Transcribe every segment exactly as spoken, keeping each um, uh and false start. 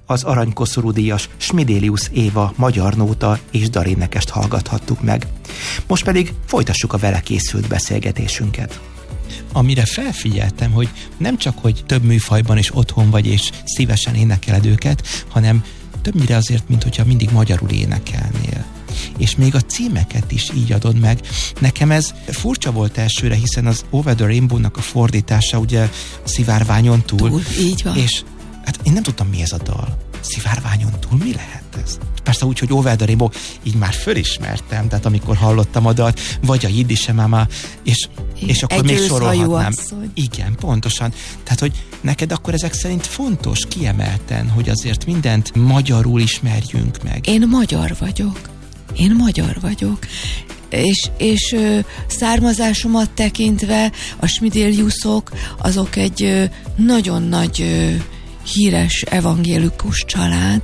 az aranykoszorú díjas Smidelius Éva magyar nóta és darénekest hallgathattuk meg. Most pedig folytassuk a vele készült beszélgetésünket. Amire felfigyeltem, hogy nem csak, hogy több műfajban is otthon vagy és szívesen énekeled őket, hanem többnyire azért, mint hogyha mindig magyarul énekelnél. És még a címeket is így adod meg. Nekem ez furcsa volt elsőre, hiszen az Over the Rainbow-nak a fordítása ugye Szivárványon túl. Túl, így van. És hát én nem tudtam, mi ez a dal. Szivárványon túl, mi lehet ez? Persze úgy, hogy Over the Rainbow, így már fölismertem, tehát amikor hallottam a dalt, vagy a Jiddische Mama, és, és akkor még sorolhatnám. Asszony. Igen, pontosan. Tehát, hogy neked akkor ezek szerint fontos, kiemelten, hogy azért mindent magyarul ismerjünk meg. Én magyar vagyok. Én magyar vagyok. És, és ö, származásomat tekintve a Smideliusok azok egy ö, nagyon nagy ö, híres evangélikus család.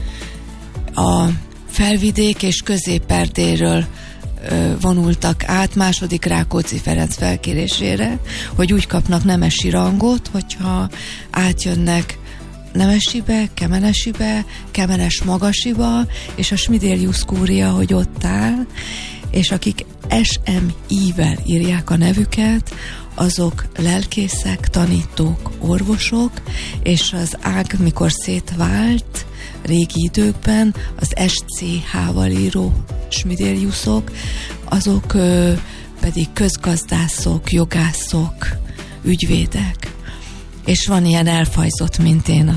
A Felvidék és Közép-Erdélyről ö, vonultak át második Rákóczi Ferenc felkérésére, hogy úgy kapnak nemesi rangot, hogyha átjönnek Nemesibe, Kemenesibe, Kemenes Magasiba, és a Smidelius kúria, hogy ott áll, és akik es em i-vel írják a nevüket, azok lelkészek, tanítók, orvosok, és az ág, mikor szétvált régi időkben, az es cé há-val író Smideliusok, azok ö, pedig közgazdászok, jogászok, ügyvédek. És van ilyen elfajzott, mint én,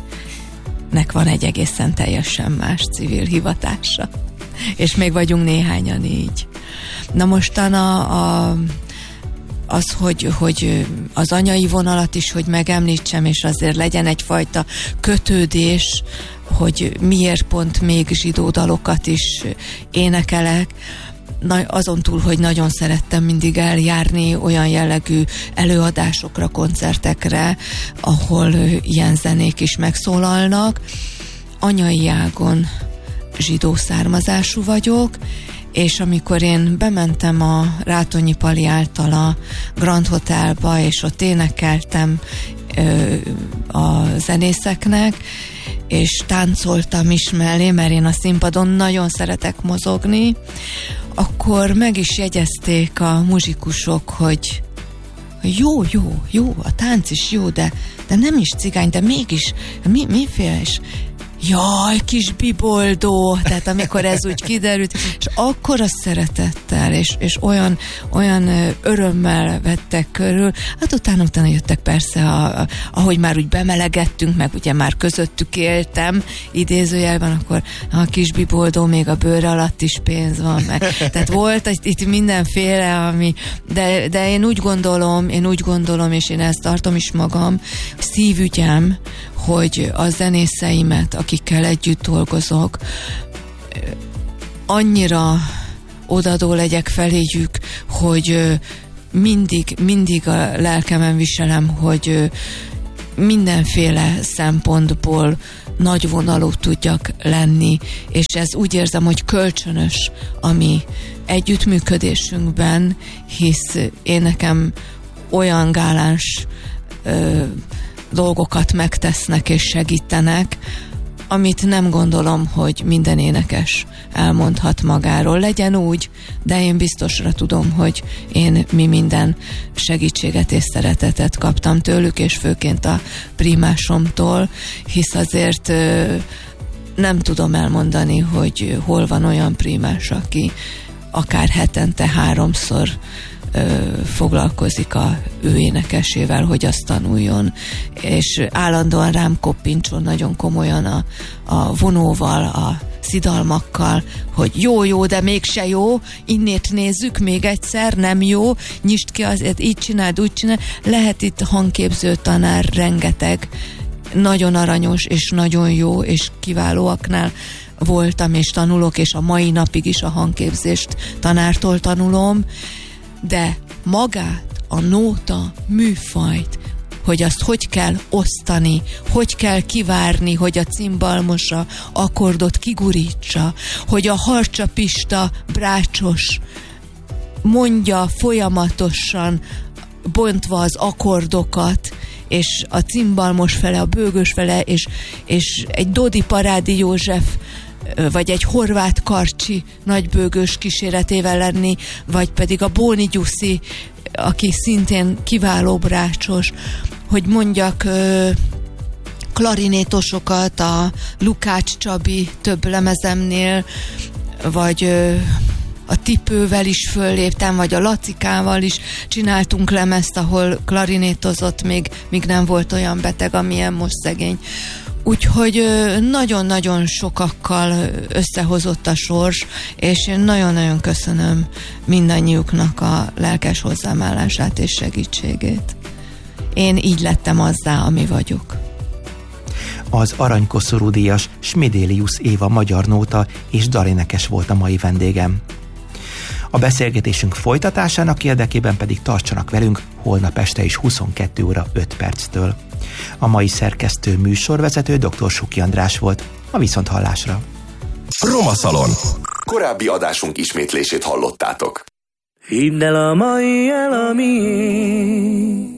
akinek van egy egészen teljesen más civil hivatása. És még vagyunk néhányan így. Na mostan a, a, az, hogy, hogy az anyai vonalat is, hogy megemlítsem, és azért legyen egyfajta kötődés, hogy miért pont még zsidó dalokat is énekelek, azon túl, hogy nagyon szerettem mindig eljárni olyan jellegű előadásokra, koncertekre, ahol ilyen zenék is megszólalnak. Anyai ágon zsidó származású vagyok, és amikor én bementem a Rátonyi Pali által a Grand Hotelba, és ott énekeltem ö, a zenészeknek, és táncoltam is mellé, mert én a színpadon nagyon szeretek mozogni, akkor meg is jegyezték a muzsikusok, hogy jó, jó, jó, a tánc is jó, de, de nem is cigány, de mégis mi, miféle is? Jaj, kis biboldó, tehát amikor ez úgy kiderült, és akkora szeretettel, és, és olyan, olyan örömmel vettek körül, hát utána, utána jöttek persze, a, a, ahogy már úgy bemelegettünk, meg ugye már közöttük éltem, idézőjelben, akkor a kis biboldó, még a bőr alatt is pénz van, meg. Tehát volt itt mindenféle, ami, de, de én úgy gondolom, én úgy gondolom, és én ezt tartom is magam, szívügyem, hogy a zenészeimet, akikkel együtt dolgozok, annyira odadó legyek feléjük, hogy mindig, mindig a lelkemen viselem, hogy mindenféle szempontból nagyvonalú tudjak lenni, és ez úgy érzem, hogy kölcsönös a mi együttműködésünkben, hisz én nekem olyan gáláns ö, dolgokat megtesznek és segítenek, amit nem gondolom, hogy minden énekes elmondhat magáról. Legyen úgy, de én biztosra tudom, hogy én mi minden segítséget és szeretetet kaptam tőlük, és főként a primásomtól, hisz azért ö, nem tudom elmondani, hogy hol van olyan primás, aki akár hetente háromszor Ö, foglalkozik a ő énekesével, hogy azt tanuljon, és állandóan rám koppintson nagyon komolyan a, a vonóval, a szidalmakkal, hogy jó, jó, de mégse jó, innét nézzük még egyszer, nem jó, nyisd ki azért, így csináld, úgy csináld. Lehet itt hangképző tanár rengeteg, nagyon aranyos, és nagyon jó, és kiválóaknál voltam, és tanulok, és a mai napig is a hangképzést tanártól tanulom, de magát, a nóta műfajt, hogy azt hogy kell osztani, hogy kell kivárni, hogy a cimbalmosa akkordot kigurítsa, hogy a harcsapista brácsos mondja folyamatosan, bontva az akkordokat, és a cimbalmos fele, a bőgös fele, és, és egy Dodi Parádi József, vagy egy Horváth Karcsi nagybőgős kíséretével lenni, vagy pedig a Bóni Gyuszi, aki szintén kiváló brácsos, hogy mondjak klarinétosokat a Lukács Csabi több lemezemnél, vagy a Tipővel is fölléptem, vagy a Lacikával is csináltunk lemezt, ahol klarinétozott, még, még nem volt olyan beteg, amilyen most szegény. Úgyhogy nagyon-nagyon sokakkal összehozott a sors, és én nagyon-nagyon köszönöm mindannyiuknak a lelkes hozzáállását és segítségét. Én így lettem azzá, ami vagyok. Az aranykoszorú díjas Smidélius Éva magyar nóta és dalénekes volt a mai vendégem. A beszélgetésünk folytatásának érdekében pedig tartsanak velünk holnap este is huszonkettő óra öt perctől. A mai szerkesztő műsorvezető dr. Suki András volt. A viszonthallásra. Roma Szalon. Korábbi adásunk ismétlését hallottátok. Hidd el, a mai el a miénk.